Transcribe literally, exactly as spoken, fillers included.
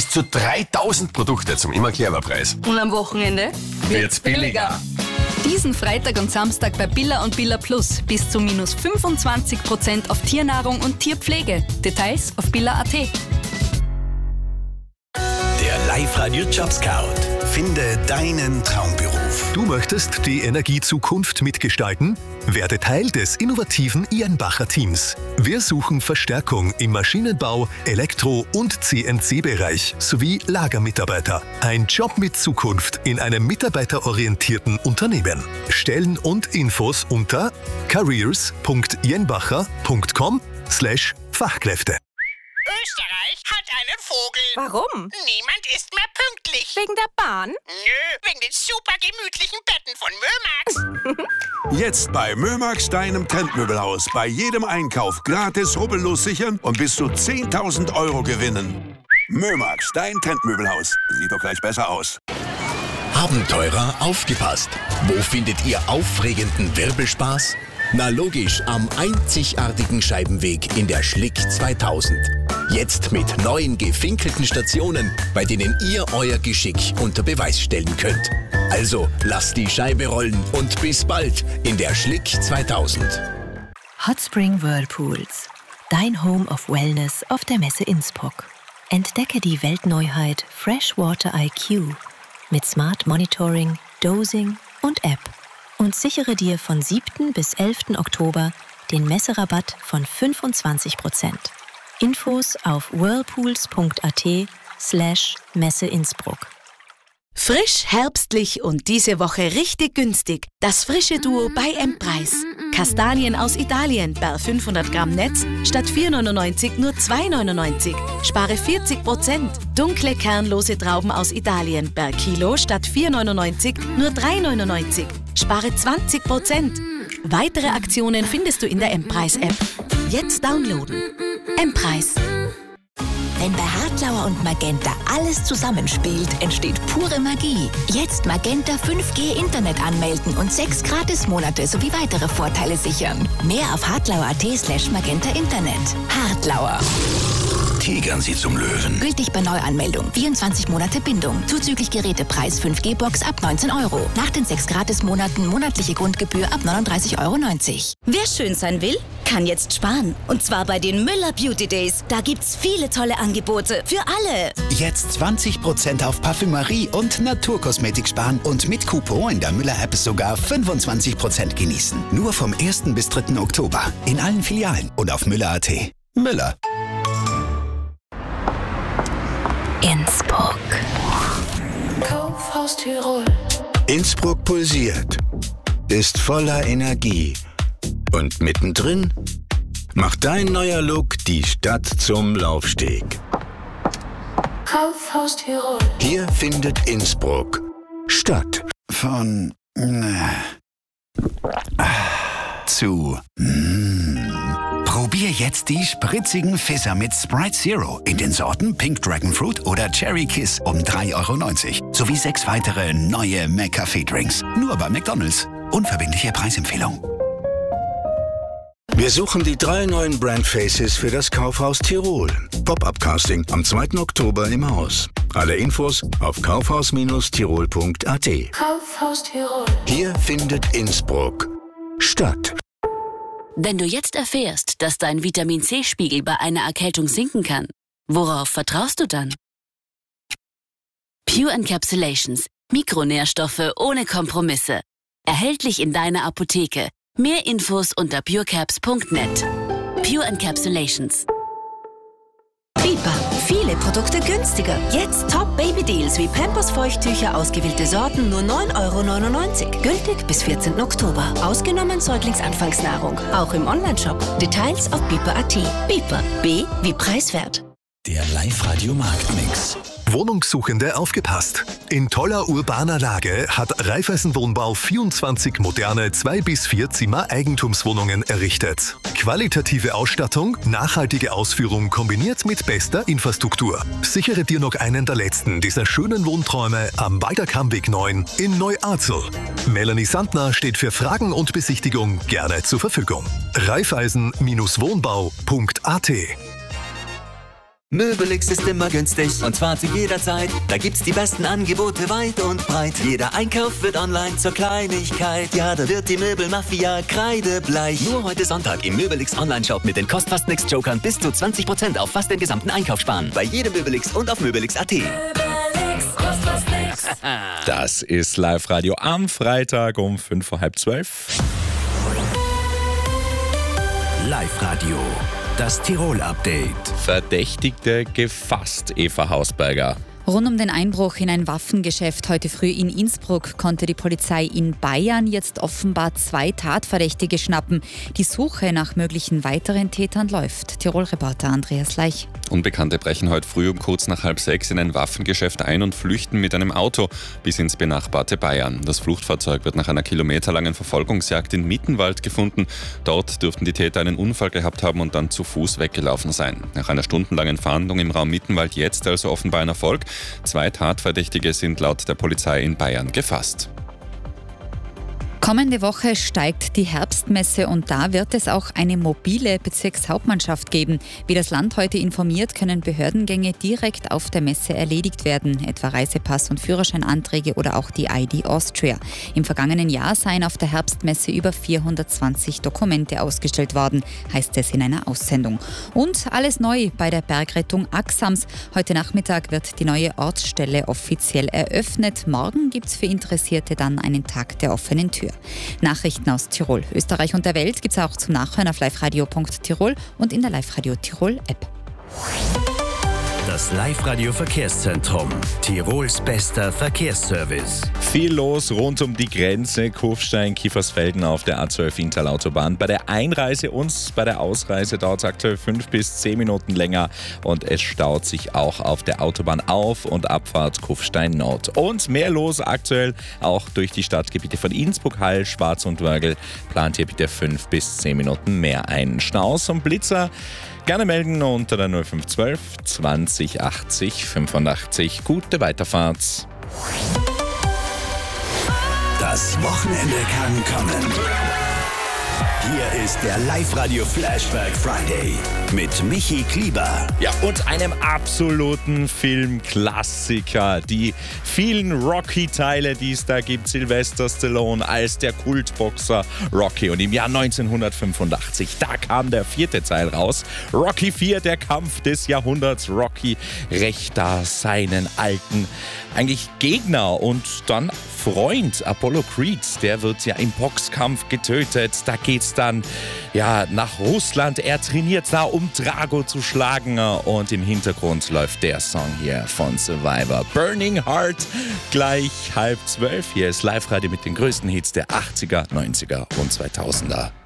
bis zu dreitausend Produkte zum immer clever Preis. Und am Wochenende Wird's billiger. Diesen Freitag und Samstag bei Billa und Billa Plus bis zu minus fünfundzwanzig Prozent auf Tiernahrung und Tierpflege. Details auf billa punkt at. Der Live-Radio Job Scout. Finde deinen Traumberuf. Du möchtest die Energiezukunft mitgestalten? Werde Teil des innovativen Jenbacher Teams. Wir suchen Verstärkung im Maschinenbau, Elektro- und C N C-Bereich sowie Lagermitarbeiter. Ein Job mit Zukunft in einem mitarbeiterorientierten Unternehmen. Stellen und Infos unter careers punkt jenbacher punkt com slash Fachkräfte. Österreich hat einen Vogel. Warum? Niemand ist mehr pünktlich. Wegen der Bahn? Nö, wegen den super gemütlichen Betten von Mömax. Jetzt bei Mömax, deinem Trendmöbelhaus. Bei jedem Einkauf gratis rubbellos sichern und bis zu zehntausend Euro gewinnen. Mömax, dein Trendmöbelhaus. Sieht doch gleich besser aus. Abenteurer, aufgepasst! Wo findet ihr aufregenden Wirbelspaß? Na logisch, am einzigartigen Scheibenweg in der Schlick zweitausend. Jetzt mit neuen gefinkelten Stationen, bei denen ihr euer Geschick unter Beweis stellen könnt. Also lasst die Scheibe rollen und bis bald in der Schlick zweitausend. Hot Spring Whirlpools. Dein Home of Wellness auf der Messe Innsbruck. Entdecke die Weltneuheit Freshwater I Q mit Smart Monitoring, Dosing und App. Und sichere dir von siebten bis elften Oktober den Messerabatt von fünfundzwanzig Prozent. Infos auf whirlpools punkt at slash Messe Innsbruck. Frisch, herbstlich und diese Woche richtig günstig. Das frische Duo bei M-Preis. Kastanien aus Italien per fünfhundert Gramm Netz statt vier neunundneunzig nur zwei neunundneunzig. Spare vierzig Prozent. Dunkle, kernlose Trauben aus Italien per Kilo statt vier neunundneunzig nur drei neunundneunzig. Spare zwanzig Prozent. Weitere Aktionen findest du in der M-Preis-App. Jetzt downloaden. M-Preis. Wenn bei Hartlauer und Magenta alles zusammenspielt, entsteht pure Magie. Jetzt Magenta fünf G Internet anmelden und sechs Gratismonate sowie weitere Vorteile sichern. Mehr auf hartlauer punkt at slash magenta Internet. Hartlauer. Tigern sie zum Löwen. Gültig bei Neuanmeldung. vierundzwanzig Monate Bindung. Zuzüglich Gerätepreis fünf G Box ab neunzehn Euro. Nach den sechs Gratismonaten monatliche Grundgebühr ab neununddreißig Euro neunzig. Wer schön sein will, kann jetzt sparen. Und zwar bei den Müller Beauty Days. Da gibt's viele tolle Angebote für alle. Jetzt zwanzig Prozent auf Parfümerie und Naturkosmetik sparen und mit Coupon in der Müller-App sogar fünfundzwanzig Prozent genießen. Nur vom ersten bis dritten Oktober. In allen Filialen und auf müller punkt at. Müller. Innsbruck. Kaufhaus Tirol. Innsbruck pulsiert, ist voller Energie. Und mittendrin macht dein neuer Look die Stadt zum Laufsteg. Kaufhaus Tirol. Hier findet Innsbruck statt. Von äh, zu mm. Probier jetzt die spritzigen Fizzer mit Sprite Zero in den Sorten Pink Dragon Fruit oder Cherry Kiss um drei Euro neunzig. Sowie sechs weitere neue McCafé-Drinks. Nur bei McDonald's. Unverbindliche Preisempfehlung. Wir suchen die drei neuen Brandfaces für das Kaufhaus Tirol. Pop-up-Casting am zweiten Oktober im Haus. Alle Infos auf kaufhaus tirol punkt at. Kaufhaus Tirol. Hier findet Innsbruck statt. Wenn du jetzt erfährst, dass dein Vitamin-C-Spiegel bei einer Erkältung sinken kann, worauf vertraust du dann? Pure Encapsulations. Mikronährstoffe ohne Kompromisse. Erhältlich in deiner Apotheke. Mehr Infos unter purecaps punkt net. Pure Encapsulations. Bipa. Viele Produkte günstiger. Jetzt Top-Baby-Deals wie Pampers Feuchttücher, ausgewählte Sorten, nur neun Euro neunundneunzig. Gültig bis vierzehnten Oktober. Ausgenommen Säuglingsanfangsnahrung. Auch im Onlineshop. Details auf bipa punkt at. Bipa. B wie preiswert. Der Live-Radio Marktmix. Wohnungssuchende aufgepasst. In toller urbaner Lage hat Raiffeisen Wohnbau vierundzwanzig moderne zwei bis vier Zimmer Eigentumswohnungen errichtet. Qualitative Ausstattung, nachhaltige Ausführung kombiniert mit bester Infrastruktur. Sichere dir noch einen der letzten dieser schönen Wohnträume am Walderkammweg neun in Neu-Arzel. Melanie Sandner steht für Fragen und Besichtigung gerne zur Verfügung. Raiffeisen Wohnbau punkt at Möbelix ist immer günstig und zwar zu jeder Zeit. Da gibt's die besten Angebote weit und breit. Jeder Einkauf wird online zur Kleinigkeit. Ja, da wird die Möbelmafia kreidebleich. Nur heute Sonntag im Möbelix Online-Shop mit den Kostfast-Nix-Jokern bis zu zwanzig Prozent auf fast den gesamten Einkauf sparen. Bei jedem Möbelix und auf möbelix punkt at. Möbelix, kostet fast nix. Das ist Live-Radio am Freitag um fünf vor halb zwölf. Live-Radio, das Tirol-Update. Verdächtigte gefasst, Eva Hausberger. Rund um den Einbruch in ein Waffengeschäft heute früh in Innsbruck konnte die Polizei in Bayern jetzt offenbar zwei Tatverdächtige schnappen. Die Suche nach möglichen weiteren Tätern läuft. Tirol-Reporter Andreas Leich. Unbekannte brechen heute früh um kurz nach halb sechs in ein Waffengeschäft ein und flüchten mit einem Auto bis ins benachbarte Bayern. Das Fluchtfahrzeug wird nach einer kilometerlangen Verfolgungsjagd in Mittenwald gefunden. Dort dürften die Täter einen Unfall gehabt haben und dann zu Fuß weggelaufen sein. Nach einer stundenlangen Fahndung im Raum Mittenwald jetzt also offenbar ein Erfolg. Zwei Tatverdächtige sind laut der Polizei in Bayern gefasst. Kommende Woche steigt die Herbstmesse und da wird es auch eine mobile Bezirkshauptmannschaft geben. Wie das Land heute informiert, können Behördengänge direkt auf der Messe erledigt werden, etwa Reisepass- und Führerscheinanträge oder auch die I D Austria. Im vergangenen Jahr seien auf der Herbstmesse über vierhundertzwanzig Dokumente ausgestellt worden, heißt es in einer Aussendung. Und alles neu bei der Bergrettung Axams. Heute Nachmittag wird die neue Ortsstelle offiziell eröffnet. Morgen gibt es für Interessierte dann einen Tag der offenen Tür. Nachrichten aus Tirol, Österreich und der Welt gibt es auch zum Nachhören auf liveradio punkt tirol und in der Live-Radio Tirol App. Das Live-Radio Verkehrszentrum. Tirols bester Verkehrsservice. Viel los rund um die Grenze Kufstein-Kiefersfelden auf der A zwölf Interlautobahn. Bei der Einreise und bei der Ausreise dauert es aktuell fünf bis zehn Minuten länger und es staut sich auch auf der Autobahn Auf- und Abfahrt Kufstein Nord. Und mehr los aktuell auch durch die Stadtgebiete von Innsbruck, Hall, Schwarz und Wörgl. Plant ihr bitte fünf bis zehn Minuten mehr ein. Schnauz und Blitzer gerne melden unter der null fünf zwölf zwanzig achtzig fünfundachtzig. Gute Weiterfahrt. Das Wochenende kann kommen. Hier ist der Live-Radio Flashback Friday mit Michi Klieber. Ja, und einem absoluten Filmklassiker. Die vielen Rocky-Teile, die es da gibt. Sylvester Stallone als der Kultboxer Rocky. Und im Jahr neunzehnhundertfünfundachtzig, da kam der vierte Teil raus. Rocky vier, der Kampf des Jahrhunderts. Rocky rächt da seinen alten, eigentlich Gegner und dann Freund Apollo Creed. Der wird ja im Boxkampf getötet. Da geht's dann ja nach Russland. Er trainiert da, um Drago zu schlagen. Und im Hintergrund läuft der Song hier von Survivor. Burning Heart, gleich halb zwölf. Hier ist Live-Radio mit den größten Hits der achtziger, neunziger und zweitausender.